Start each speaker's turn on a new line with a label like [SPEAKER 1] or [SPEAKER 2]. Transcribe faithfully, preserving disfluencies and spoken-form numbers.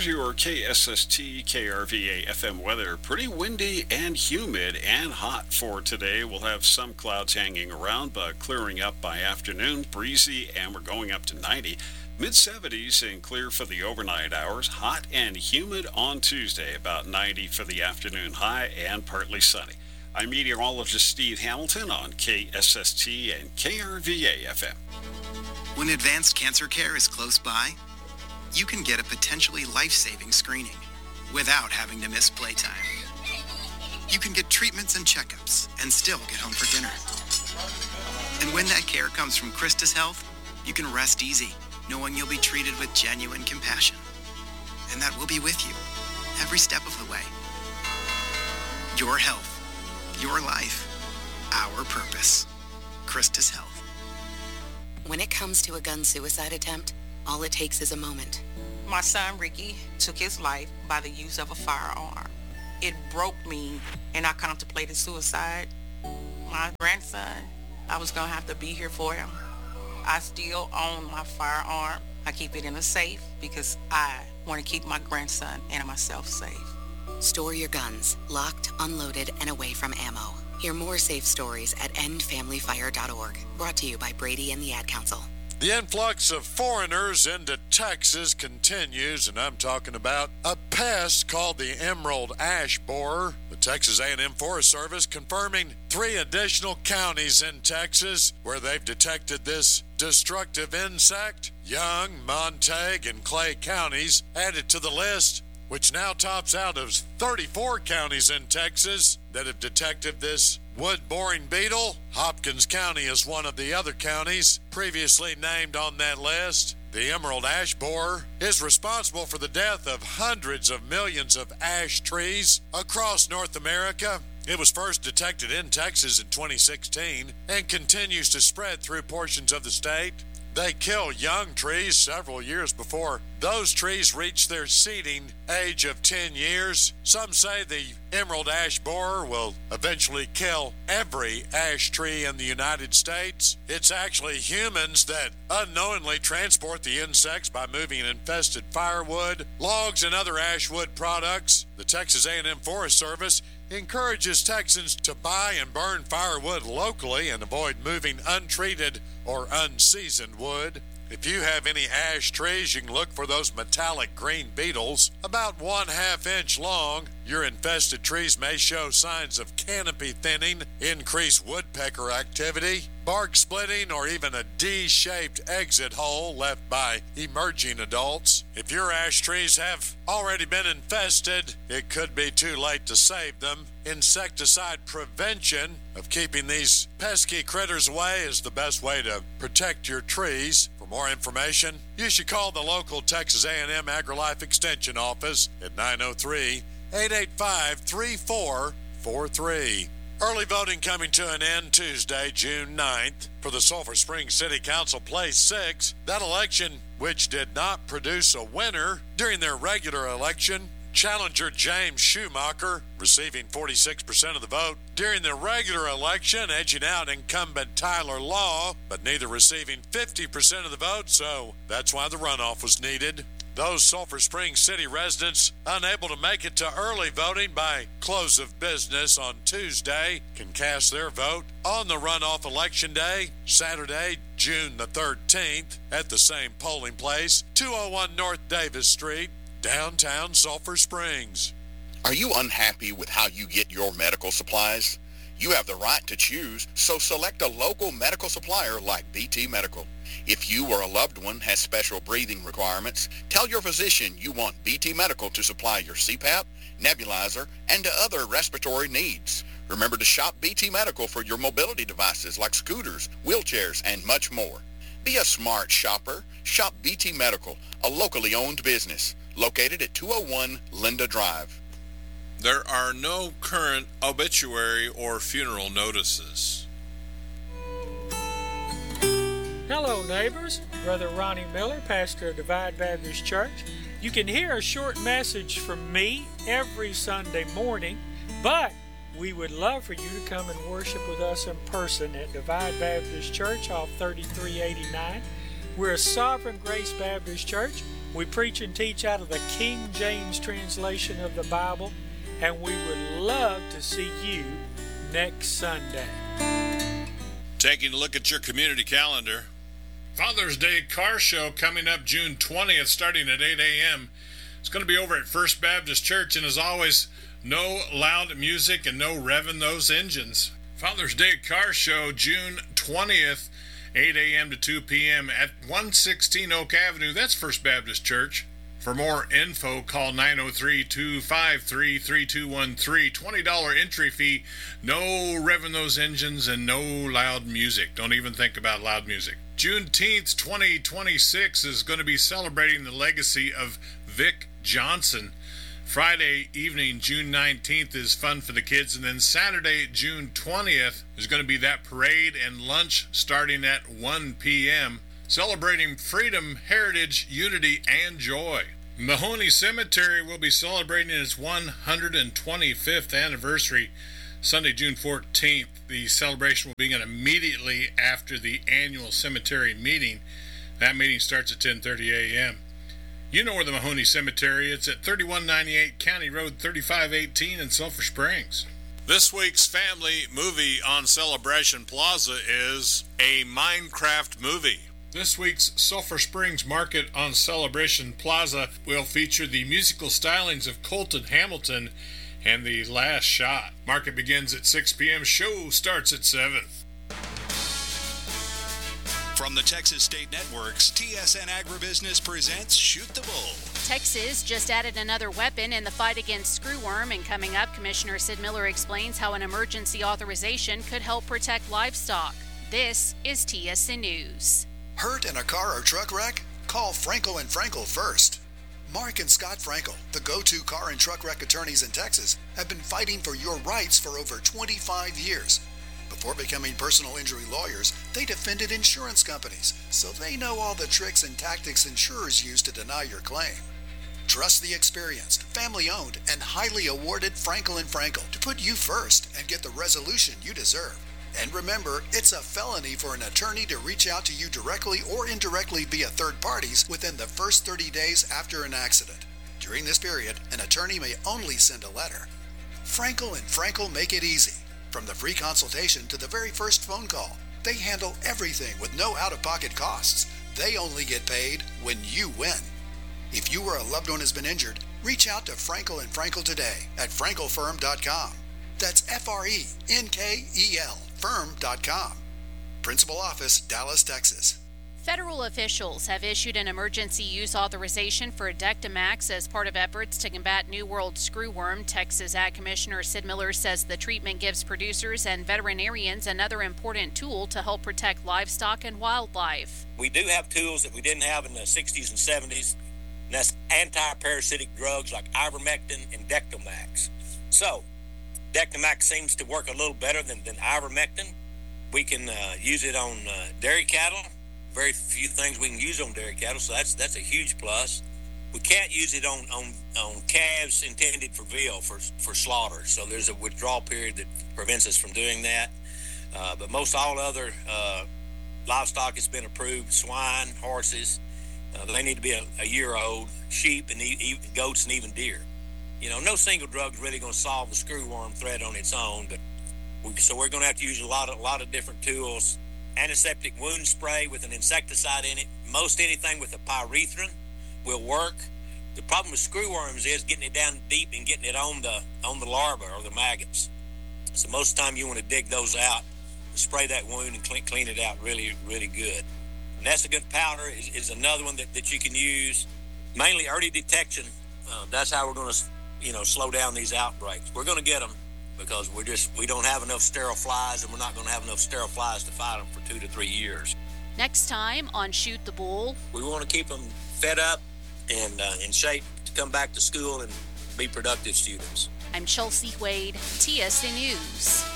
[SPEAKER 1] Here's your K S S T K R V A F M weather. Pretty windy and humid and hot for today. We'll have some clouds hanging around, but clearing up by afternoon. Breezy, and we're going up to ninety. mid seventies and clear for the overnight hours. Hot and humid on Tuesday, about ninety for the afternoon high and partly sunny. I'm meteorologist Steve Hamilton on K S S T and K R V A F M.
[SPEAKER 2] When advanced cancer care is close by, you can get a potentially life-saving screening without having to miss playtime. You can get treatments and checkups and still get home for dinner. And when that care comes from Christus Health, you can rest easy, knowing you'll be treated with genuine compassion, and that we'll be with you every step of the way. Your health, your life, our purpose. Christus Health.
[SPEAKER 3] When it comes to a gun suicide attempt, all it takes is a moment.
[SPEAKER 4] My son Ricky took his life by the use of a firearm. It broke me, and I contemplated suicide. My grandson, I was going to have to be here for him. I still own my firearm. I keep it in a safe because I want to keep my grandson and myself safe.
[SPEAKER 3] Store your guns, locked, unloaded, and away from ammo. Hear more safe stories at end family fire dot org. Brought to you by Brady and the Ad Council.
[SPEAKER 5] The influx of foreigners into Texas continues, and I'm talking about a pest called the emerald ash borer. The Texas A and M Forest Service confirming three additional counties in Texas where they've detected this destructive insect. Young, Montague, and Clay counties added to the list, which now tops out of thirty-four counties in Texas that have detected this wood-boring beetle. Hopkins County is one of the other counties previously named on that list. The emerald ash borer is responsible for the death of hundreds of millions of ash trees across North America. It was first detected in Texas in twenty sixteen and continues to spread through portions of the state. They kill young trees several years before those trees reach their seeding age of ten years. Some say the emerald ash borer will eventually kill every ash tree in the United States. It's actually humans that unknowingly transport the insects by moving infested firewood, logs, and other ash wood products. The Texas A and M Forest Service encourages Texans to buy and burn firewood locally and avoid moving untreated or unseasoned wood. If you have any ash trees, you can look for those metallic green beetles, about one half inch long. Your infested trees may show signs of canopy thinning, increased woodpecker activity, bark splitting, or even a D-shaped exit hole left by emerging adults. If your ash trees have already been infested, it could be too late to save them. Insecticide prevention of keeping these pesky critters away is the best way to protect your trees. For more information, you should call the local Texas A and M AgriLife Extension office at nine oh three, eight eight five, three four four three. Early voting coming to an end Tuesday, June ninth, for the Sulphur Springs City Council Place six. That election, which did not produce a winner during their regular election, challenger James Schumacher receiving forty-six percent of the vote during the regular election, edging out incumbent Tyler Law, but neither receiving fifty percent of the vote, so that's why the runoff was needed. Those Sulphur Springs City residents unable to make it to early voting by close of business on Tuesday can cast their vote on the runoff election day, Saturday, June the thirteenth, at the same polling place, two oh one North Davis Street, downtown Sulphur Springs.
[SPEAKER 6] Are you unhappy with how you get your medical supplies? You have the right to choose, so select a local medical supplier like B T Medical. If you or a loved one has special breathing requirements, tell your physician you want B T Medical to supply your C PAP, nebulizer, and other respiratory needs. Remember to shop B T Medical for your mobility devices like scooters, wheelchairs, and much more. Be a smart shopper. Shop B T Medical, a locally owned business located at two oh one Linda Drive.
[SPEAKER 7] There are no current obituary or funeral notices.
[SPEAKER 8] Hello, neighbors. Brother Ronnie Miller, pastor of Divide Baptist Church. You can hear a short message from me every Sunday morning, but we would love for you to come and worship with us in person at Divide Baptist Church off thirty-three eighty-nine. We're a Sovereign Grace Baptist Church. We preach and teach out of the King James translation of the Bible, and we would love to see you next Sunday.
[SPEAKER 7] Taking a look at your community calendar. Father's Day Car Show coming up June twentieth, starting at eight a.m. It's going to be over at First Baptist Church, and as always, no loud music and no revving those engines. Father's Day Car Show, June twentieth, eight a.m. to two p.m. at one sixteen Oak Avenue. That's First Baptist Church. For more info, call nine oh three, two five three, three two one three. twenty dollars entry fee. No revving those engines and no loud music. Don't even think about loud music. Juneteenth twenty twenty-six is going to be celebrating the legacy of Vic Johnson. Friday evening, June nineteenth, is fun for the kids. And then Saturday, June twentieth, is going to be that parade and lunch starting at one p.m., celebrating freedom, heritage, unity, and joy. Mahoney Cemetery will be celebrating its one hundred twenty-fifth anniversary Sunday, June fourteenth. The celebration will begin immediately after the annual cemetery meeting. That meeting starts at ten thirty a.m. You know where the Mahoney Cemetery is. It's at thirty-one ninety-eight County Road thirty-five eighteen in Sulphur Springs. This week's family movie on Celebration Plaza is a Minecraft movie. This week's Sulphur Springs Market on Celebration Plaza will feature the musical stylings of Colton Hamilton and The Last Shot. Market begins at six p.m. Show starts at seven.
[SPEAKER 9] From the Texas State Networks, T S N Agribusiness presents Shoot the Bull.
[SPEAKER 10] Texas just added another weapon in the fight against screwworm, and coming up, Commissioner Sid Miller explains how an emergency authorization could help protect livestock. This is T S N News.
[SPEAKER 9] Hurt in a car or truck wreck? Call Frankel and Frankel first. Mark and Scott Frankel, the go-to car and truck wreck attorneys in Texas, have been fighting for your rights for over twenty-five years. Before becoming personal injury lawyers, they defended insurance companies, so they know all the tricks and tactics insurers use to deny your claim. Trust the experienced, family-owned, and highly awarded Frankel and Frankel to put you first and get the resolution you deserve. And remember, it's a felony for an attorney to reach out to you directly or indirectly via third parties within the first thirty days after an accident. During this period, an attorney may only send a letter. Frankel and Frankel make it easy. From the free consultation to the very first phone call, they handle everything with no out-of-pocket costs. They only get paid when you win. If you or a loved one has been injured, reach out to Frankel and Frankel today at frankel firm dot com. That's F R E N K E L firm dot com. Principal Office, Dallas, Texas.
[SPEAKER 10] Federal officials have issued an emergency use authorization for Dectomax as part of efforts to combat New World screwworm. Texas Ag Commissioner Sid Miller says the treatment gives producers and veterinarians another important tool to help protect livestock and wildlife.
[SPEAKER 11] We do have tools that we didn't have in the sixties and seventies, and that's anti-parasitic drugs like ivermectin and Dectomax. So, Dectomax seems to work a little better than, than ivermectin. We can uh, use it on uh, dairy cattle. Very few things we can use on dairy cattle, so that's that's a huge plus. We can't use it on, on, on calves intended for veal, for for slaughter, so there's a withdrawal period that prevents us from doing that. Uh, but most all other uh, livestock has been approved, swine, horses, uh, they need to be a, a year old, sheep, and e- e- goats, and even deer. You know, no single drug is really going to solve the screwworm threat on its own, but we, so we're going to have to use a lot of, a lot of different tools. Antiseptic wound spray with an insecticide in it. Most anything with a pyrethrin will work. The problem with screwworms is getting it down deep and getting it on the on the larvae or the maggots. So most of the time you want to dig those out, spray that wound and clean, clean it out really, really good. And that's a good powder is, is another one that, that you can use. Mainly early detection. Uh, that's how we're going to, you know, slow down these outbreaks. We're going to get them, because we're just we don't have enough sterile flies, and we're not going to have enough sterile flies to fight them for two to three years.
[SPEAKER 10] Next time on Shoot the Bull,
[SPEAKER 11] we want to keep them fed up and uh, in shape to come back to school and be productive students.
[SPEAKER 10] I'm Chelsea Wade, T S N News.